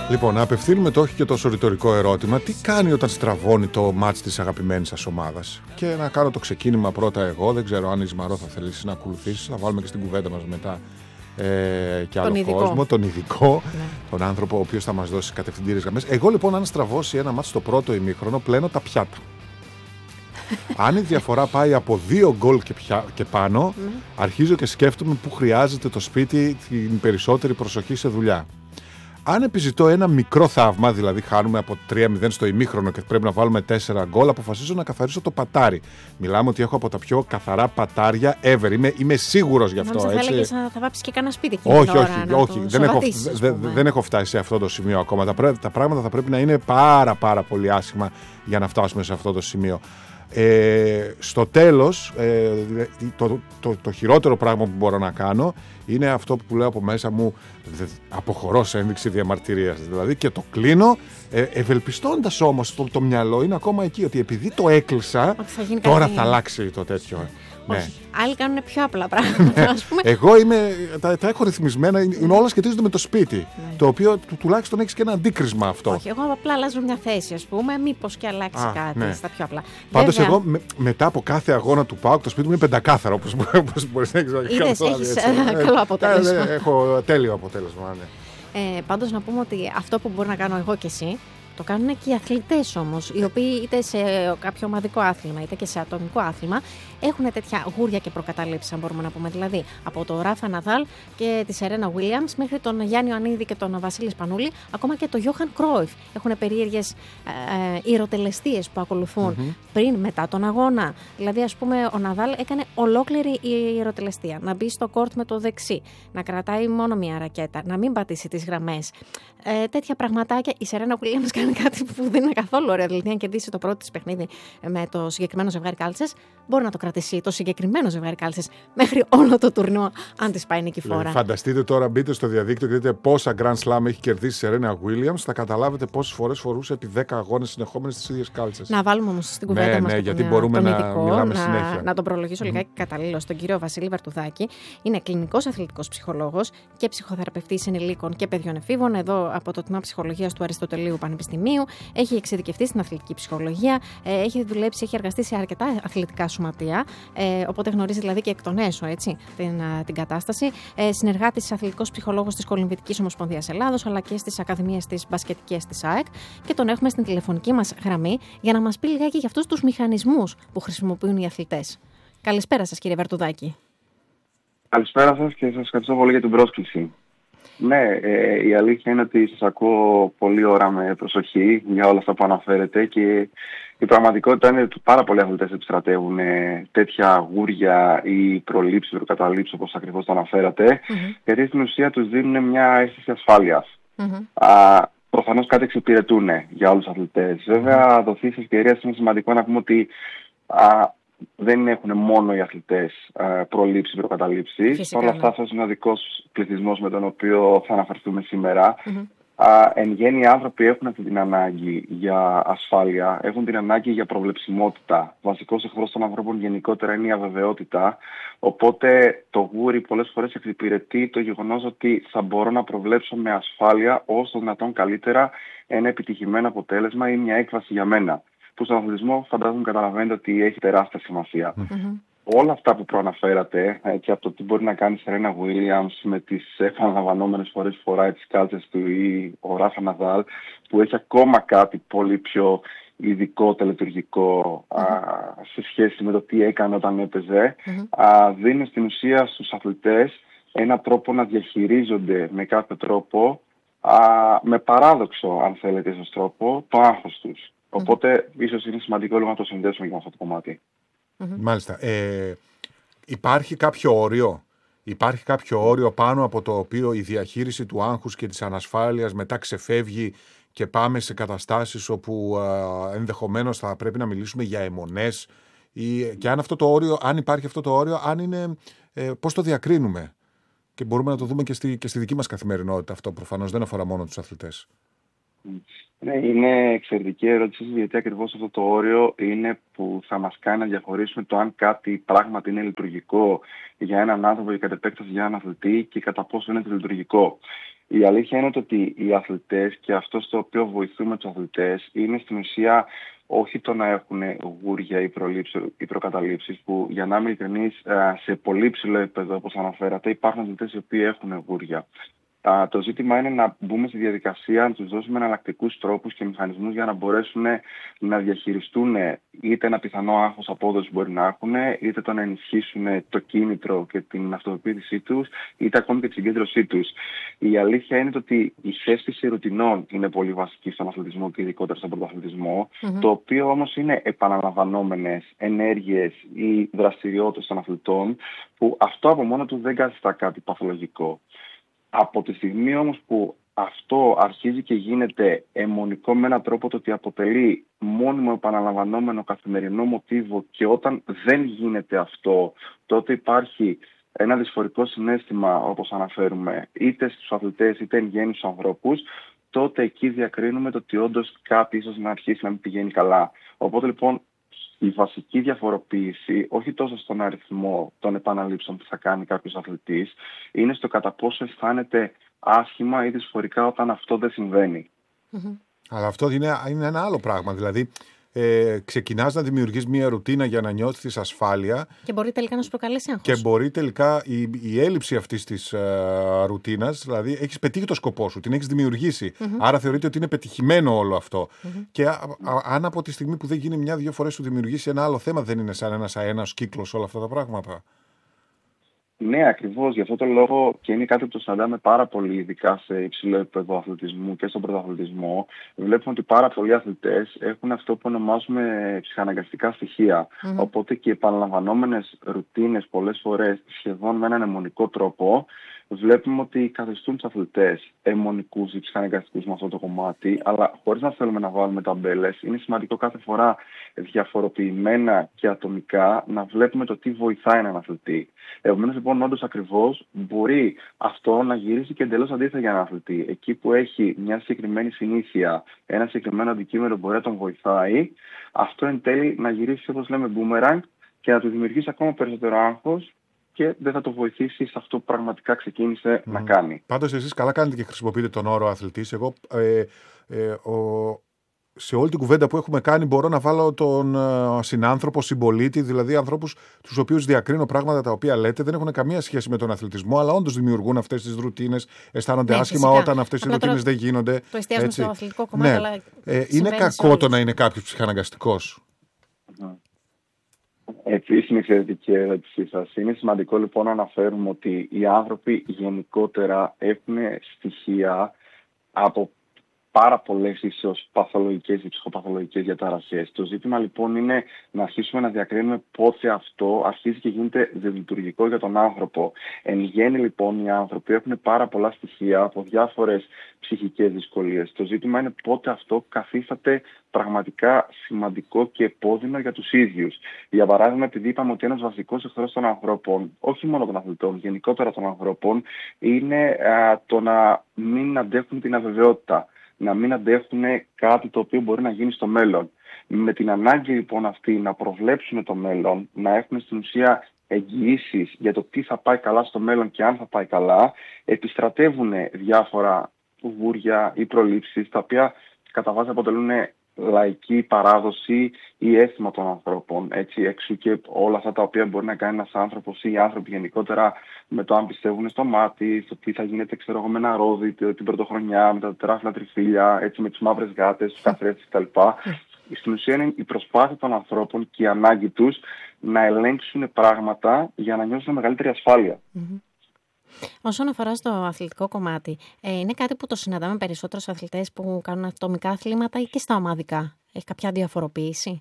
Λοιπόν, να απευθύνουμε το όχι και τόσο ρητορικό ερώτημα. Τι κάνει όταν στραβώνει το μάτς της αγαπημένης σας ομάδας? Και να κάνω το ξεκίνημα πρώτα εγώ. Δεν ξέρω αν η Ζημαρό θα θελήσει να ακολουθήσει. Θα βάλουμε και στην κουβέντα μας μετά και άλλο κόσμο. Τον ειδικό. Ναι. Τον άνθρωπο ο οποίος θα μας δώσει κατευθυντήριες γραμμές. Εγώ λοιπόν, αν στραβώσει ένα μάτς στο πρώτο ημίχρονο, πλένω τα πιάτα. Αν η διαφορά πάει από 2 γκολ και πάνω, αρχίζω και σκέφτομαι που χρειάζεται το σπίτι την περισσότερη προσοχή σε δουλειά. Αν επιζητώ ένα μικρό θαύμα, δηλαδή χάνουμε από 3-0 στο ημίχρονο και πρέπει να βάλουμε 4 γκολ, αποφασίζω να καθαρίσω το πατάρι. Μιλάμε ότι έχω από τα πιο καθαρά πατάρια ever. Είμαι σίγουρος γι' αυτό. Θα έλεγες να θα βάψεις και κανένα σπίτι. Όχι. Δεν έχω φτάσει σε αυτό το σημείο ακόμα. Τα πράγματα θα πρέπει να είναι πάρα πολύ άσχημα για να φτάσουμε σε αυτό το σημείο. Στο τέλος, το χειρότερο πράγμα που μπορώ να κάνω είναι αυτό που λέω από μέσα μου, αποχωρώ σε ένδειξη διαμαρτυρίας δηλαδή, και το κλείνω, ευελπιστώντας όμως το μυαλό είναι ακόμα εκεί, ότι επειδή το έκλεισα τώρα θα αλλάξει το τέτοιο. Όχι. Ναι. Άλλοι κάνουν πιο απλά πράγματα, ας πούμε. Εγώ τα έχω ρυθμισμένα, όλα σχετίζονται με το σπίτι. Ναι. Το οποίο τουλάχιστον έχει και ένα αντίκρισμα αυτό. Όχι, εγώ απλά αλλάζω μια θέση, ας πούμε, μήπως και αλλάξει κάτι στα πιο απλά. Πάντως, εγώ μετά από κάθε αγώνα του ΠΑΟΚ, το σπίτι μου είναι πεντακάθαρο, όπως μπορείς να έχεις. Έχεις καλό αποτέλεσμα. Έχω τέλειο αποτέλεσμα, ναι. Πάντως, να πούμε ότι αυτό που μπορεί να κάνω εγώ και εσύ, το κάνουν και οι αθλητές όμως, οι οποίοι είτε σε κάποιο ομαδικό άθλημα είτε και σε ατομικό άθλημα έχουν τέτοια γούρια και προκαταλήψεις, αν μπορούμε να πούμε. Δηλαδή, από τον Ράφα Ναδάλ και τη Σερένα Βίλιαμς μέχρι τον Γιάννη Ιωαννίδη και τον Βασίλη Σπανούλη, ακόμα και τον Γιώχαν Κρόιφ. Έχουν περίεργες ηρωτελεστίες που ακολουθούν πριν, μετά τον αγώνα. Δηλαδή, ας πούμε, ο Ναδάλ έκανε ολόκληρη ηρωτελεστία. Να μπει στο κόρτ με το δεξί, να κρατάει μόνο μία ρακέτα, να μην πατήσει τις γραμμές. Τέτοια πραγματάκια. Η Σερένα Βίλιαμς κάνει κάτι που δεν είναι καθόλου ωραίο. Δηλαδή, αν κερδίσει το πρώτο της παιχνίδι με το συγκεκριμένο ζευγάρι κάλτσες, μπορεί να το κρατήσει το συγκεκριμένο ζευγάρι κάλτσες μέχρι όλο το τουρνουά, αν της πάει νικηφόρα. Φανταστείτε τώρα, μπείτε στο διαδίκτυο και δείτε πόσα Grand Slam έχει κερδίσει η Σερένα Williams. Θα καταλάβετε πόσες φορές φορούσε επί 10 αγώνες συνεχόμενες τις ίδιες κάλτσες. Να βάλουμε όμως στην κουβέντα μας γιατί μπορούμε να μιλάμε συνέχεια. Να τον προλογίσω λιγάκι καταλήλως. Τον κύριο Βασίλη Βαρτουδάκη. Είναι κλινικός αθλητικός ψυχολόγος και ψυχοθεραπευτής ενηλίκων και παιδιών εφήβων, εδώ από το τμήμα ψυχολογίας του Αριστοτελείου Πανεπιστημίου. Έχει εξειδικευτεί στην αθλητική ψυχολογία. Έχει δουλέψει, έχει εργαστεί σε αρκετά αθλητικά σωματεία. Οπότε γνωρίζει δηλαδή και εκ των έσω την κατάσταση. Συνεργάτης αθλητικός ψυχολόγος της Κολυμβητικής Ομοσπονδίας Ελλάδος, αλλά και στις ακαδημίες της μπασκετικές της ΑΕΚ. Και τον έχουμε στην τηλεφωνική μας γραμμή για να μας πει λιγάκι για αυτούς τους μηχανισμούς που χρησιμοποιούν οι αθλητές. Καλησπέρα σας, κύριε Βαρτουδάκη. Καλησπέρα σας και σας ευχαριστώ πολύ για την πρόσκληση. Ναι, η αλήθεια είναι ότι σας ακούω πολλή ώρα με προσοχή για όλα αυτά που αναφέρετε και η πραγματικότητα είναι ότι πάρα πολλοί αθλητές επιστρατεύουν τέτοια γούρια ή προλήψεις, προκαταλήψεις, όπως ακριβώς το αναφέρατε, γιατί στην ουσία τους δίνουν μια αίσθηση ασφάλειας. Προφανώς κάτι εξυπηρετούν για όλους τους αθλητές. Βέβαια, δοθεί σε ευκαιρία, είναι σημαντικό να πούμε ότι δεν έχουν μόνο οι αθλητές προλήψεις, προκαταλήψεις. Όλα αυτά θα είναι ο δικός πληθυσμός με τον οποίο θα αναφερθούμε σήμερα. Εν γέννη, οι άνθρωποι έχουν αυτή την ανάγκη για ασφάλεια, έχουν την ανάγκη για προβλεψιμότητα. Βασικός εχθρός των ανθρώπων γενικότερα είναι η αβεβαιότητα. Οπότε το γούρι πολλές φορές εξυπηρετεί το γεγονός ότι θα μπορώ να προβλέψω με ασφάλεια όσο το δυνατόν καλύτερα ένα επιτυχημένο αποτέλεσμα ή μια έκβαση για μένα. Που στον αθλητισμό φαντάζομαι καταλαβαίνετε ότι έχει τεράστια σημασία. Όλα αυτά που προαναφέρατε και από το τι μπορεί να κάνει η Σερένα Williams με τις επαναλαμβανόμενες φορές που φοράει τις κάλτσες του ή ο Ράφα Ναδάλ, που έχει ακόμα κάτι πολύ πιο ειδικό, τελετουργικό σε σχέση με το τι έκανε όταν έπαιζε, δίνει στην ουσία στους αθλητές ένα τρόπο να διαχειρίζονται με κάθε τρόπο, με παράδοξο αν θέλετε ίσως τρόπο, το άγχος τους. Οπότε ίσως είναι σημαντικό λίγο να το συνδέσουμε και με αυτό το κομμάτι. Μάλιστα. Υπάρχει κάποιο όριο πάνω από το οποίο η διαχείριση του άγχους και της ανασφάλειας μετά ξεφεύγει και πάμε σε καταστάσεις όπου ενδεχομένως θα πρέπει να μιλήσουμε για αιμονές και αν υπάρχει αυτό το όριο, αν είναι, πώς το διακρίνουμε και μπορούμε να το δούμε και στη δική μας καθημερινότητα αυτό προφανώς δεν αφορά μόνο τους αθλητές. Ναι, είναι εξαιρετική ερώτηση, γιατί ακριβώς αυτό το όριο είναι που θα μας κάνει να διαχωρίσουμε το αν κάτι πράγματι είναι λειτουργικό για έναν άνθρωπο και κατ' επέκταση για έναν αθλητή και κατά πόσο είναι λειτουργικό. Η αλήθεια είναι ότι οι αθλητές και αυτό στο οποίο βοηθούμε τους αθλητές είναι στην ουσία όχι το να έχουν γούρια ή προκαταλήψεις, που για να είμαι ειλικρινής, σε πολύ ψηλό επίπεδο, όπως αναφέρατε, υπάρχουν αθλητές οι οποίοι έχουν γούρια. Το ζήτημα είναι να μπούμε στη διαδικασία, να τους δώσουμε εναλλακτικούς τρόπους και μηχανισμούς για να μπορέσουν να διαχειριστούν είτε ένα πιθανό άγχος απόδοση που μπορεί να έχουν, είτε το να ενισχύσουν το κίνητρο και την αυτοποίθησή τους, είτε ακόμη και τη συγκέντρωσή τους. Η αλήθεια είναι ότι η θέσπιση ρουτινών είναι πολύ βασική στον αθλητισμό και ειδικότερα στον πρωταθλητισμό, το οποίο όμως είναι επαναλαμβανόμενες ενέργειες ή δραστηριότητες των αθλητών, που αυτό από μόνο του δεν καθιστά κάτι παθολογικό. Από τη στιγμή όμως που αυτό αρχίζει και γίνεται αιμονικό με έναν τρόπο, το ότι αποτελεί μόνιμο επαναλαμβανόμενο καθημερινό μοτίβο, και όταν δεν γίνεται αυτό, τότε υπάρχει ένα δυσφορικό συναίσθημα, όπως αναφέρουμε, είτε στους αθλητές είτε εν γέννη στους ανθρώπους, τότε εκεί διακρίνουμε το ότι όντως κάτι ίσως να αρχίσει να μην πηγαίνει καλά. Οπότε λοιπόν η βασική διαφοροποίηση, όχι τόσο στον αριθμό των επαναλήψεων που θα κάνει κάποιος αθλητής, είναι στο κατά πόσο αισθάνεται άσχημα ή δυσφορικά όταν αυτό δεν συμβαίνει. Αλλά αυτό είναι ένα άλλο πράγμα. Δηλαδή, ξεκινάς να δημιουργείς μια ρουτίνα για να νιώθεις ασφάλεια. Και μπορεί τελικά να σου προκαλέσει άγχος. Και μπορεί τελικά η έλλειψη αυτής της ρουτίνας, δηλαδή έχεις πετύχει το σκοπό σου, την έχεις δημιουργήσει. Άρα θεωρείται ότι είναι πετυχημένο όλο αυτό. Και αν από τη στιγμή που δεν γίνει μια-δυο φορές σου δημιουργήσει ένα άλλο θέμα, δεν είναι σαν ένας αέναος κύκλος όλα αυτά τα πράγματα? Ναι, ακριβώς. Γι' αυτό το λόγο, και είναι κάτι που το συναντάμε πάρα πολύ, ειδικά σε υψηλό επίπεδο αθλητισμού και στον πρωταθλητισμό, βλέπουμε ότι πάρα πολλοί αθλητές έχουν αυτό που ονομάζουμε ψυχαναγκαστικά στοιχεία. Οπότε και οι επαναλαμβανόμενες ρουτίνες πολλές φορές, σχεδόν με έναν αιμονικό τρόπο, βλέπουμε ότι καθιστούν τους αθλητές αιμονικούς ή ψυχαναγκαστικούς με αυτό το κομμάτι, αλλά χωρίς να θέλουμε να βάλουμε ταμπέλες, είναι σημαντικό κάθε φορά διαφοροποιημένα και ατομικά να βλέπουμε το τι βοηθάει έναν αθλητή. Επομένως, λοιπόν, όντως ακριβώς μπορεί αυτό να γυρίσει και εντελώς αντίθετα για έναν αθλητή. Εκεί που έχει μια συγκεκριμένη συνήθεια, ένα συγκεκριμένο αντικείμενο που μπορεί να τον βοηθάει, αυτό εν τέλει να γυρίσει, όπως λέμε, boomerang, και να του δημιουργήσει ακόμα περισσότερο άγχος και δεν θα το βοηθήσει σε αυτό που πραγματικά ξεκίνησε να κάνει. Πάντως, εσείς καλά κάνετε και χρησιμοποιείτε τον όρο αθλητής. Εγώ σε όλη την κουβέντα που έχουμε κάνει μπορώ να βάλω τον συνάνθρωπο, συμπολίτη, δηλαδή ανθρώπους τους οποίους διακρίνω πράγματα τα οποία λέτε δεν έχουν καμία σχέση με τον αθλητισμό, αλλά όντως δημιουργούν αυτές τις ρουτίνες, αισθάνονται άσχημα φυσικά, όταν αυτές οι ρουτίνες δεν γίνονται. Το εστιάζουμε στο αθλητικό κομμάτι, αλλά είναι κακό το να είναι κάποιος ψυχαναγκαστικός? Επίσης, είναι εξαιρετική ερώτησή σας. Είναι σημαντικό λοιπόν να αναφέρουμε ότι οι άνθρωποι γενικότερα έχουν στοιχεία από πάρα πολλές ίσως παθολογικές ή ψυχοπαθολογικές διαταραχές. Το ζήτημα λοιπόν είναι να αρχίσουμε να διακρίνουμε πότε αυτό αρχίζει και γίνεται δυσλειτουργικό για τον άνθρωπο. Εν γέννη λοιπόν οι άνθρωποι έχουν πάρα πολλά στοιχεία από διάφορες ψυχικές δυσκολίες. Το ζήτημα είναι πότε αυτό καθίσταται πραγματικά σημαντικό και επώδυνο για τους ίδιους. Για παράδειγμα, επειδή είπαμε ότι ένας βασικός εχθρός των ανθρώπων, όχι μόνο των αθλητών, γενικότερα των ανθρώπων, είναι το να μην αντέχουν την αβεβαιότητα. Να μην αντέχουν κάτι το οποίο μπορεί να γίνει στο μέλλον. Με την ανάγκη λοιπόν αυτή να προβλέψουν το μέλλον, να έχουν στην ουσία εγγυήσεις για το τι θα πάει καλά στο μέλλον και αν θα πάει καλά, επιστρατεύουν διάφορα γούρια ή προλήψεις, τα οποία κατά βάση αποτελούν λαϊκή παράδοση ή αίσθημα των ανθρώπων. Έτσι, εξού και όλα αυτά τα οποία μπορεί να κάνει ένας άνθρωπος ή οι άνθρωποι γενικότερα με το αν πιστεύουν στο μάτι, στο τι θα γίνεται, ξέρω εγώ, με ένα ρόδι την πρωτοχρονιά, με τα τεράστια τριφύλια, έτσι, με τις μαύρες γάτες, τους καθρέφτες κτλ. Στην ουσία είναι η προσπάθεια των ανθρώπων και η ανάγκη τους να ελέγξουν πράγματα για να νιώσουν μεγαλύτερη ασφάλεια. Όσον αφορά στο αθλητικό κομμάτι, είναι κάτι που το συναντάμε περισσότερο στους αθλητές που κάνουν ατομικά αθλήματα ή και στα ομαδικά? Έχει κάποια διαφοροποίηση?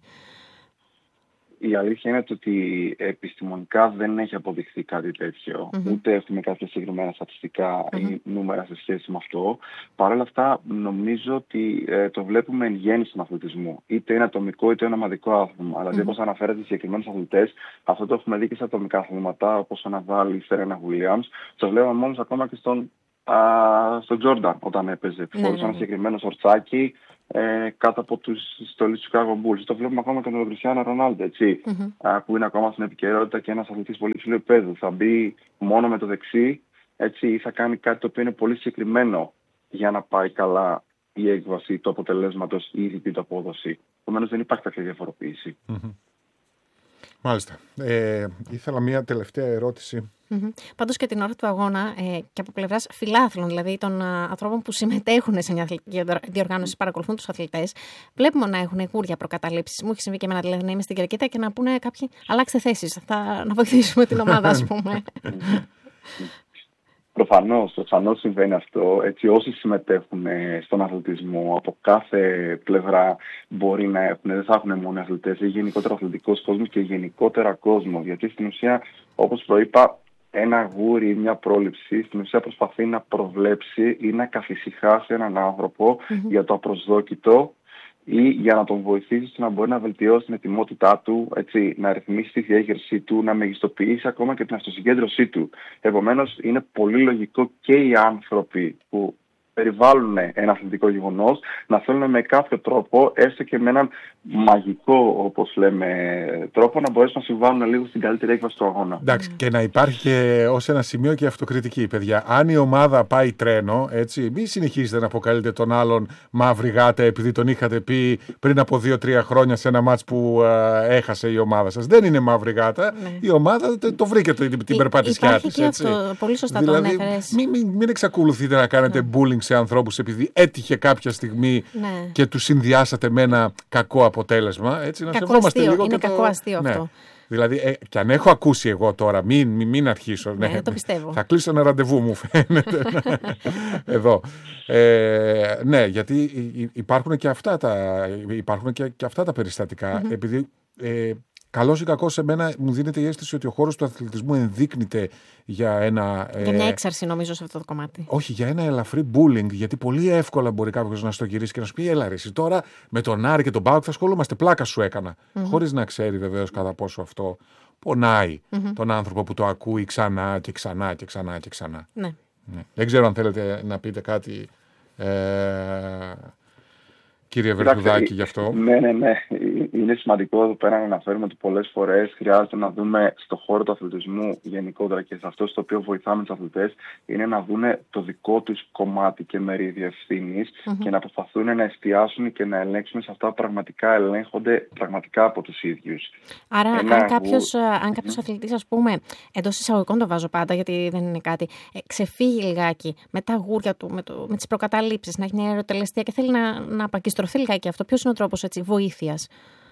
Η αλήθεια είναι ότι επιστημονικά δεν έχει αποδειχθεί κάτι τέτοιο. Ούτε έχουμε κάποια συγκεκριμένα στατιστικά ή νούμερα σε σχέση με αυτό. Παρ' όλα αυτά, νομίζω ότι το βλέπουμε εν γέννη στον αθλητισμό. Είτε είναι ατομικό είτε είναι ομαδικό άθλημα. Δηλαδή, όπως αναφέρατε, συγκεκριμένους αθλητές, αυτό το έχουμε δει και σε ατομικά αθλήματα, όπως ο Ναδάλ ή η Σέρενα Γουίλιαμς. Το βλέπαμε όμως ακόμα και στον Τζόρνταν όταν έπαιζε. Φορούσε ένα συγκεκριμένο σορτσάκι κάτω από τους στολές του Chicago Bulls. Το βλέπουμε ακόμα και τον Κριστιάνο Ρονάλντο, έτσι, που είναι ακόμα στην επικαιρότητα και ένας αθλητής πολύ ψηλού επίπεδου. Θα μπει μόνο με το δεξί έτσι, ή θα κάνει κάτι το οποίο είναι πολύ συγκεκριμένο για να πάει καλά η έκβαση του αποτελέσματος ή η διπλή του απόδοση. Επομένως δεν υπάρχει κάποια διαφοροποίηση. Μάλιστα. Ήθελα μία τελευταία ερώτηση. Πάντως και την ώρα του αγώνα και από πλευράς φιλάθλων, δηλαδή των ανθρώπων που συμμετέχουν σε μια αθλητική διοργάνωση, παρακολουθούν τους αθλητές, βλέπουμε να έχουν γούρια προκαταλήψεις. Μου έχει συμβεί και εμένα, δηλαδή, να είμαι στην κερκίδα και να πούνε κάποιοι αλλάξτε θέσεις, να βοηθήσουμε την ομάδα, ας πούμε. Προφανώς συμβαίνει αυτό. Έτσι, όσοι συμμετέχουν στον αθλητισμό από κάθε πλευρά μπορεί να έχουν, δεν θα έχουν μόνο αθλητές, ή γενικότερα αθλητικός κόσμος και γενικότερα κόσμο. Γιατί στην ουσία, όπως προείπα, ένα γούρι ή μια πρόληψη στην ουσία προσπαθεί να προβλέψει ή να καθησυχάσει έναν άνθρωπο για το απροσδόκητο ή για να τον βοηθήσει στο να μπορεί να βελτιώσει την ετοιμότητά του, έτσι, να ρυθμίσει τη διέγερσή του, να μεγιστοποιήσει ακόμα και την αυτοσυγκέντρωσή του. Επομένως, είναι πολύ λογικό και οι άνθρωποι που περιβάλλουν ένα αθλητικό γεγονός να θέλουν με κάποιο τρόπο, έστω και με έναν μαγικό, όπως λέμε, τρόπο, να μπορέσουν να συμβάλλουν λίγο στην καλύτερη έκβαση του αγώνα. Εντάξει, και να υπάρχει και ως ένα σημείο και αυτοκριτική, παιδιά. Αν η ομάδα πάει τρένο, έτσι, μην συνεχίζετε να αποκαλείτε τον άλλον μαύρη γάτα επειδή τον είχατε πει πριν από 2-3 χρόνια σε ένα μάτς που έχασε η ομάδα σας. Δεν είναι μαύρη γάτα. Ναι. Η ομάδα το βρήκε την περπατησιά της. Υπάρχει και αυτό. Πολύ σωστά δηλαδή, το ανέφερες. Μην εξακολουθείτε να κάνετε bullying σε ανθρώπους επειδή έτυχε κάποια στιγμή και τους συνδυάσατε με ένα κακό αποτέλεσμα. Έτσι, να σεβόμαστε λίγο. Είναι κακό αστείο αυτό. Δηλαδή, και αν έχω ακούσει εγώ τώρα, μην αρχίσω. Ναι, το πιστεύω. Θα κλείσω ένα ραντεβού, μου φαίνεται. Εδώ. Ναι, γιατί υπάρχουν και αυτά τα περιστατικά. Επειδή καλώς ή κακώς σε μένα μου δίνεται η αίσθηση ότι ο χώρος του αθλητισμού ενδείκνυται για ένα. Για μια έξαρση, νομίζω, σε αυτό το κομμάτι. Όχι, για ένα ελαφρύ bullying. Γιατί πολύ εύκολα μπορεί κάποιος να στο γυρίσει και να σου πει: έλα, ρε, εσύ τώρα με τον Άρη και τον ΠΑΟΚ θα ασχολούμαστε. Πλάκα σου έκανα. Χωρίς να ξέρει βεβαίως κατά πόσο αυτό πονάει τον άνθρωπο που το ακούει ξανά και ξανά και ξανά και ξανά. Ναι. Δεν ξέρω αν θέλετε να πείτε κάτι. Κύριε Βερτουδάκη, γι' αυτό. Ναι. Είναι σημαντικό εδώ πέρα να αναφέρουμε ότι πολλές φορές χρειάζεται να δούμε στο χώρο του αθλητισμού γενικότερα και σε αυτό στο οποίο βοηθάμε τους αθλητές, είναι να δούνε το δικό τους κομμάτι και μερίδιο ευθύνης και να προσπαθούν να εστιάσουν και να ελέγξουν σε αυτά που πραγματικά ελέγχονται πραγματικά από τους ίδιους. Άρα, αν κάποιος αθλητής, ας πούμε, εντός εισαγωγικών το βάζω πάντα γιατί δεν είναι κάτι, ξεφύγει λιγάκι με τα γούρια του, με τις προκαταλήψεις, να έχει μια αεροτελεστία και θέλει να απαγκιστρωθεί λιγάκι αυτό, ποιος είναι ο τρόπος βοήθειας?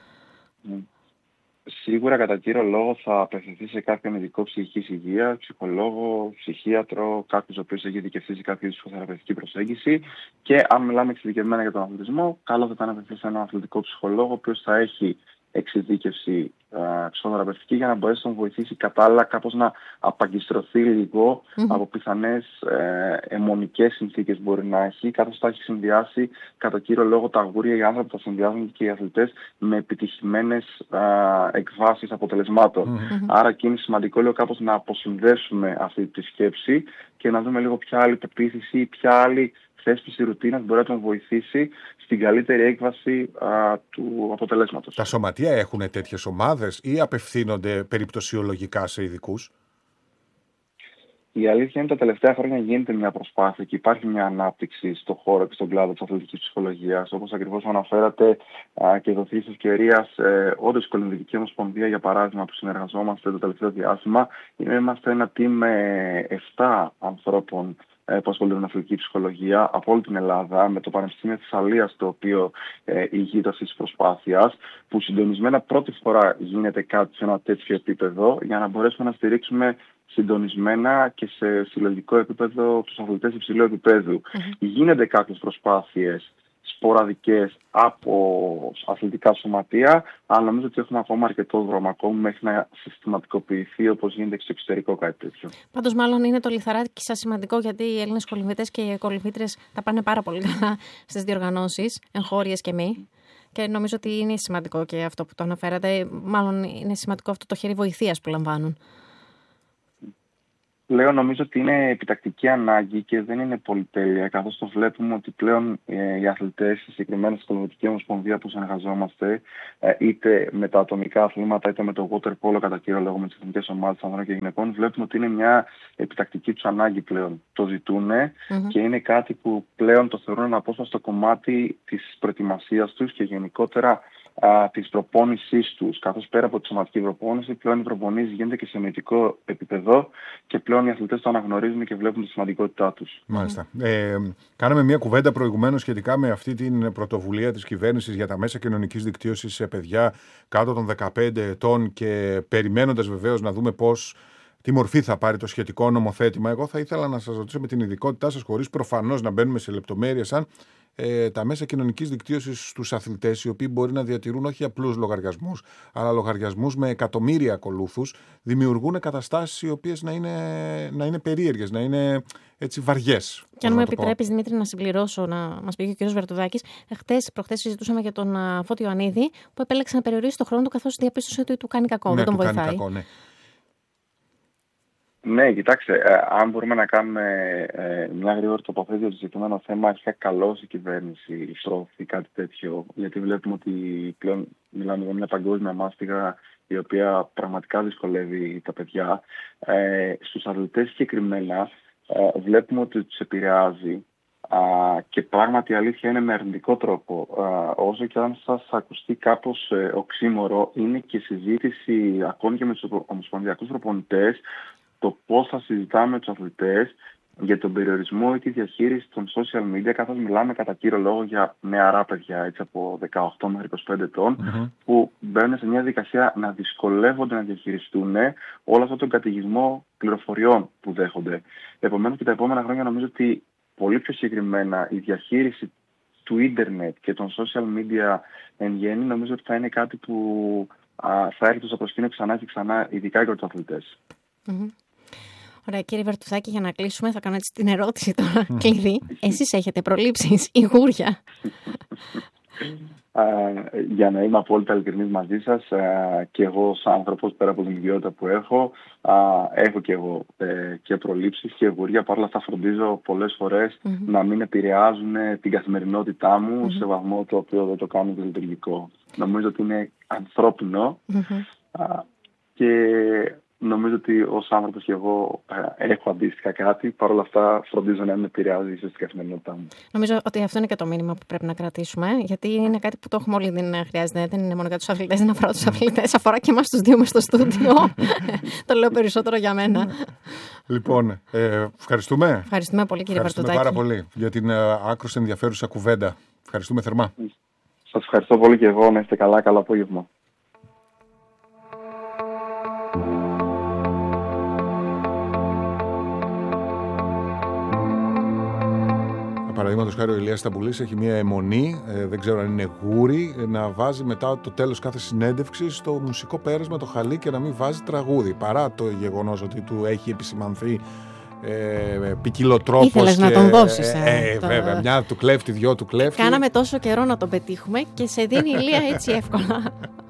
Σίγουρα κατά κύριο λόγο θα απευθυνθεί σε κάποιον ειδικό ψυχικής υγείας, ψυχολόγο, ψυχίατρο, κάποιος ο οποίος έχει ειδικευτεί σε κάποια ψυχοθεραπευτική προσέγγιση και αν μιλάμε εξειδικευμένα για τον αθλητισμό, καλό θα ήταν να απευθυνθεί σε έναν αθλητικό ψυχολόγο, ο οποίος θα έχει εξειδίκευση ψυχοθεραπευτική για να μπορέσει να τον βοηθήσει κατάλληλα κάπως να απαγκιστρωθεί λίγο από πιθανές αιμονικές συνθήκες μπορεί να έχει, καθώς θα έχει συνδυάσει κατά κύριο λόγο τα αγούρια, οι άνθρωποι θα συνδυάζουν και οι αθλητές με επιτυχημένες εκβάσεις αποτελεσμάτων. Άρα και είναι σημαντικό λίγο κάπως να αποσυνδέσουμε αυτή τη σκέψη και να δούμε λίγο ποια άλλη πεποίθηση ή ποια άλλη θέσπιση ρουτίνας μπορεί να τον βοηθήσει στην καλύτερη έκβαση του αποτελέσματος. Τα σωματεία έχουν τέτοιες ομάδες ή απευθύνονται περιπτωσιολογικά σε ειδικούς? Η αλήθεια είναι ότι τα τελευταία χρόνια γίνεται μια προσπάθεια και υπάρχει μια ανάπτυξη στον χώρο και στον κλάδο της αθλητικής ψυχολογίας. Όπως ακριβώς αναφέρατε και δοθεί της ευκαιρίας, όντως η Κολυμβική Ομοσπονδία, για παράδειγμα, που συνεργαζόμαστε το τελευταίο διάστημα, είμαστε ένα team με 7 ανθρώπων που ασχολούνται με αθλητική ψυχολογία από όλη την Ελλάδα, με το Πανεπιστήμιο Θεσσαλίας, το οποίο ηγείται αυτής της προσπάθειας, που συντονισμένα πρώτη φορά γίνεται κάτι σε ένα τέτοιο επίπεδο, για να μπορέσουμε να στηρίξουμε συντονισμένα και σε συλλογικό επίπεδο τους αθλητές υψηλού επίπεδου. Γίνονται κάποιες προσπάθειες σποραδικές από αθλητικά σωματεία, αλλά νομίζω ότι έχουμε ακόμα αρκετό δρόμο ακόμα μέχρι να συστηματικοποιηθεί όπως γίνεται στο εξωτερικό κάτι τέτοιο. Πάντως, μάλλον είναι το λιθαράκι σας σημαντικό, γιατί οι Έλληνες κολυμβητές και οι κολυμβήτριες τα πάνε πάρα πολύ καλά στις διοργανώσεις, εγχώριες και μη. Και νομίζω ότι είναι σημαντικό και αυτό που το αναφέρατε. Μάλλον είναι σημαντικό αυτό το χέρι βοηθείας που λαμβάνουν. Πλέον νομίζω ότι είναι επιτακτική ανάγκη και δεν είναι πολυτέλεια, καθώς το βλέπουμε ότι πλέον οι αθλητές, συγκεκριμένα στην Κολυμβητική Ομοσπονδία που συνεργαζόμαστε, είτε με τα ατομικά αθλήματα είτε με το water polo, κατά κύριο λόγο με τις εθνικές ομάδες ανδρών και γυναικών, βλέπουμε ότι είναι μια επιτακτική τους ανάγκη πλέον. Το ζητούν και είναι κάτι που πλέον το θεωρούν ένα απόσπαστο κομμάτι της προετοιμασίας τους και γενικότερα της προπόνησής τους. Καθώς πέρα από τη σωματική προπόνηση, πλέον η προπονήση γίνεται και σε νοητικό επίπεδο και πλέον οι αθλητές το αναγνωρίζουν και βλέπουν τη σημαντικότητά τους. Μάλιστα. Κάναμε μια κουβέντα προηγουμένως σχετικά με αυτή την πρωτοβουλία της κυβέρνησης για τα μέσα κοινωνικής δικτύωσης σε παιδιά κάτω των 15 ετών και περιμένοντας βεβαίως να δούμε τι μορφή θα πάρει το σχετικό νομοθέτημα. Εγώ θα ήθελα να σας ρωτήσω με την ειδικότητά σας, χωρίς προφανώς να μπαίνουμε σε λεπτομέρειες, αν τα μέσα κοινωνικής δικτύωσης στους αθλητές, οι οποίοι μπορεί να διατηρούν όχι απλούς λογαριασμούς, αλλά λογαριασμούς με εκατομμύρια ακολούθους, δημιουργούν καταστάσεις οι οποίες να είναι περίεργες, να είναι έτσι βαριές. Και αν μου επιτρέπεις, Δημήτρη, να συμπληρώσω, να μας πει και ο κ. Βερτουδάκης, προχθές συζητούσαμε για τον Φώτη Ιωαννίδη, που επέλεξε να περιορίσει το χρόνο του καθώς διαπίστωσε ότι του κάνει κακό, δεν τον βοηθάει. Κάνει κακό, ναι. Ναι, κοιτάξτε, αν μπορούμε να κάνουμε μια γρήγορη τοποθέτηση για το συγκεκριμένο θέμα, αρχικά καλώς η κυβέρνηση προωθεί κάτι τέτοιο, γιατί βλέπουμε ότι πλέον μιλάμε για μια παγκόσμια μάστιγα η οποία πραγματικά δυσκολεύει τα παιδιά. Στους αθλητές συγκεκριμένα βλέπουμε ότι τους επηρεάζει και πράγματι η αλήθεια είναι με αρνητικό τρόπο. Όσο και αν σας ακουστεί κάπως οξύμορο, είναι και συζήτηση ακόμη και με τους ομοσπονδιακούς προπονητές το πώς θα συζητάμε με τους αθλητές για τον περιορισμό ή τη διαχείριση των social media, καθώς μιλάμε κατά κύριο λόγο για νεαρά παιδιά, έτσι από 18 μέχρι 25 ετών, που μπαίνουν σε μια δικασία να δυσκολεύονται να διαχειριστούν όλο αυτόν τον καταιγισμό πληροφοριών που δέχονται. Επομένως και τα επόμενα χρόνια νομίζω ότι πολύ πιο συγκεκριμένα η διαχείριση του ίντερνετ και των social media εν γέννη νομίζω ότι θα είναι κάτι που θα έρθει στο προσκήνιο ξανά και ξανά, ειδικά για τους αθλητές. Ωραία, κύριε Βερτουδάκη, για να κλείσουμε, θα κάνω έτσι την ερώτηση τώρα κλειδί. Εσείς έχετε προλήψεις ή γούρια? Για να είμαι απόλυτα ειλικρινής μαζί σας, και εγώ ως άνθρωπος, πέρα από την ιδιότητα που έχω και εγώ και προλήψεις και γούρια. Παρ' όλα αυτά φροντίζω πολλές φορές να μην επηρεάζουν την καθημερινότητά μου σε βαθμό το οποίο δεν το κάνω λειτουργικό. Νομίζω ότι είναι ανθρώπινο και νομίζω ότι ως άνθρωπος και εγώ έχω αντίστοιχα κάτι. Παρ' όλα αυτά φροντίζω να μην επηρεάζει στην καθημερινότητά μου. Νομίζω ότι αυτό είναι και το μήνυμα που πρέπει να κρατήσουμε, γιατί είναι κάτι που το έχουμε όλοι, δεν χρειάζεται. Δεν είναι μόνο για τους αθλητές, δεν αφορά τους αθλητές, αφορά και εμάς τους δύο μες στο στούντιο. Το λέω περισσότερο για μένα. Λοιπόν, ευχαριστούμε. Ευχαριστούμε πολύ, κύριε Βερτουδάκη. Ευχαριστούμε πάρα πολύ για την άκρως ενδιαφέρουσα κουβέντα. Ευχαριστούμε θερμά. Σας ευχαριστώ πολύ και εγώ. Να είστε καλά. Καλό απόγευμα. Παραδείγματος χάρη, ο Ηλίας Σταμπουλής έχει μια αιμονή, δεν ξέρω αν είναι γούρι, να βάζει μετά το τέλος κάθε συνέντευξης στο μουσικό πέρασμα το χαλί και να μην βάζει τραγούδι. Παρά το γεγονός ότι του έχει επισημανθεί ποικιλοτρόπος. Ήθελες να τον δώσεις. Βέβαια, μια του κλέφτη, δυο του κλέφτη. Κάναμε τόσο καιρό να τον πετύχουμε και σε δίνει η Ηλία έτσι εύκολα.